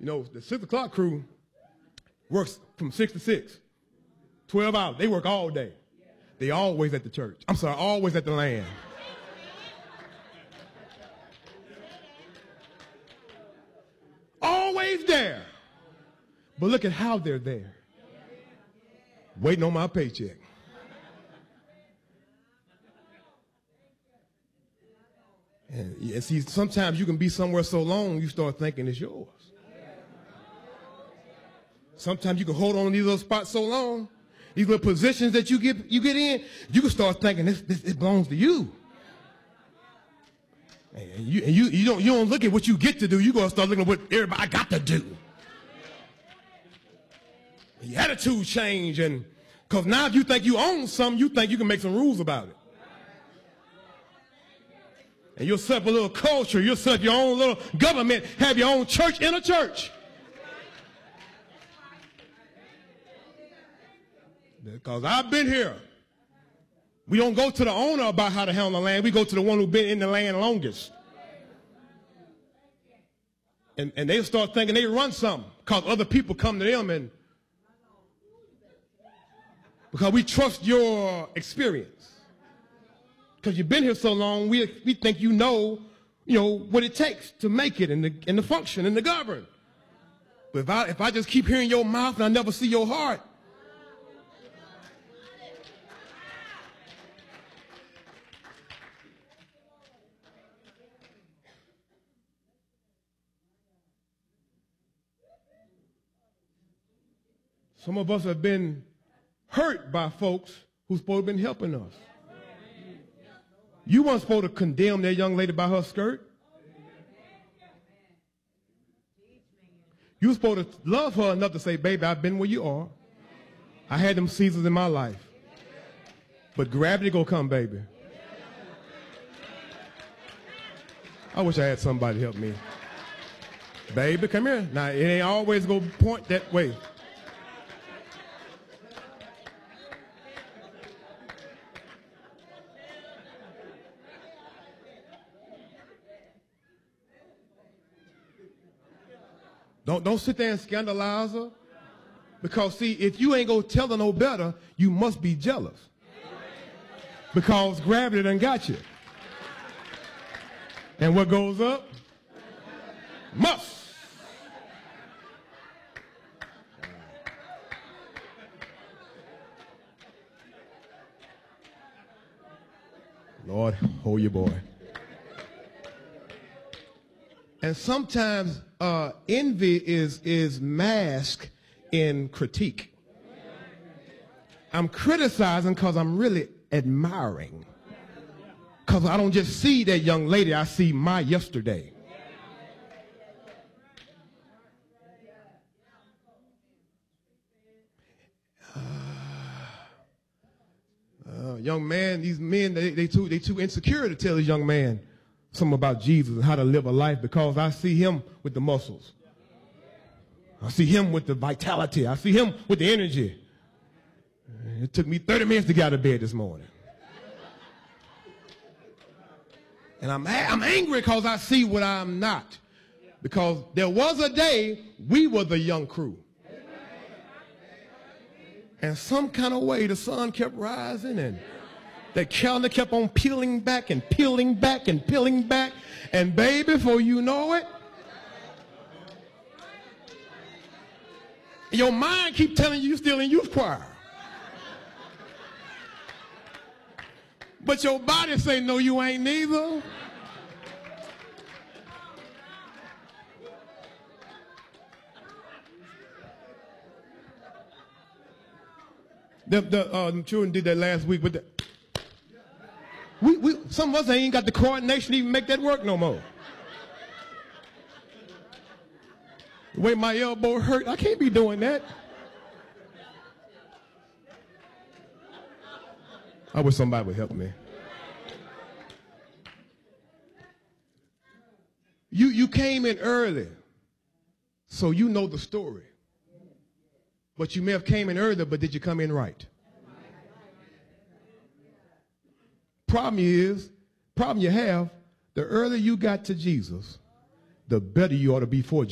You know, the 6 o'clock crew works from 6 to 6, 12 hours. They work all day. They always at the church. I'm sorry, always at the land. Always there. But look at how they're there. Waiting on my paycheck. And see, sometimes you can be somewhere so long, you start thinking it's yours. Sometimes you can hold on to these little spots so long, these little positions that you get in, you can start thinking it belongs to you. And you don't look at what you get to do. You gonna start looking at what everybody got to do. Your attitude change, and because now if you think you own something, you think you can make some rules about it. And you'll set up a little culture. You'll set up your own little government, have your own church in a church. Because I've been here. We don't go to the owner about how to handle the land. We go to the one who's been in the land longest. And they'll start thinking they run something because other people come to them, and because we trust your experience. Because you've been here so long, we think you know what it takes to make it and to function and to govern. But if I just keep hearing your mouth and I never see your heart, some of us have been hurt by folks who's supposed to have been helping us. You weren't supposed to condemn that young lady by her skirt. You were supposed to love her enough to say, baby, I've been where you are. I had them seasons in my life. But gravity gonna come, baby. I wish I had somebody to help me. Baby, come here. Now, it ain't always gonna point that way. Don't sit there and scandalize her. Because, see, if you ain't going to tell her no better, you must be jealous. Because gravity done got you. And what goes up? Must. Lord, hold your boy. And sometimes envy is masked in critique. I'm criticizing because I'm really admiring. Because I don't just see that young lady, I see my yesterday. Young man, these men, they too insecure to tell this young man something about Jesus and how to live a life, because I see him with the muscles. I see him with the vitality. I see him with the energy. It took me 30 minutes to get out of bed this morning. And I'm angry because I see what I'm not. Because there was a day we were the young crew. And some kind of way the sun kept rising, and that calendar kept on peeling back and peeling back and peeling back. And baby, before you know it, your mind keep telling you you're still in youth choir. But your body say, no, you ain't neither. The children did that last week with the... Some of us ain't got the coordination to even make that work no more. The way my elbow hurt, I can't be doing that. I wish somebody would help me. You came in early, so you know the story. But you may have came in early, but did you come in right? Problem you have, the earlier you got to Jesus, the better you ought to be for Jesus.